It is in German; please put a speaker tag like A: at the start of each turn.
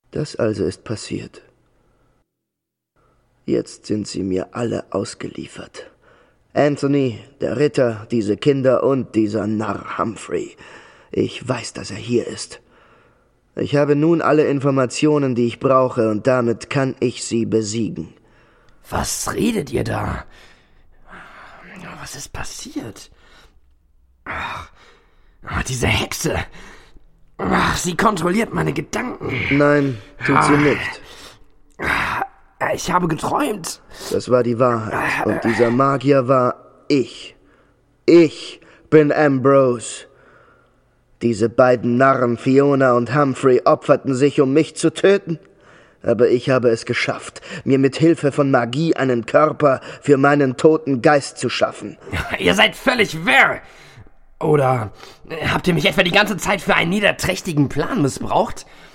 A: Das also ist passiert. Jetzt sind sie mir alle ausgeliefert. Anthony, der Ritter, diese Kinder und dieser Narr Humphrey. Ich weiß, dass er hier ist. Ich habe nun alle Informationen, die ich brauche, und damit kann ich sie besiegen.
B: Was redet ihr da? Was ist passiert? Ach, diese Hexe. Ach, sie kontrolliert meine Gedanken.
A: Nein, tut sie nicht.
B: Ich habe geträumt.
A: Das war die Wahrheit. Und dieser Magier war ich. Ich bin Ambrose. Diese beiden Narren, Fiona und Humphrey, opferten sich, um mich zu töten. Aber ich habe es geschafft, mir mit Hilfe von Magie einen Körper für meinen toten Geist zu schaffen.
B: Ihr seid völlig wirr. Oder habt ihr mich etwa die ganze Zeit für einen niederträchtigen Plan missbraucht?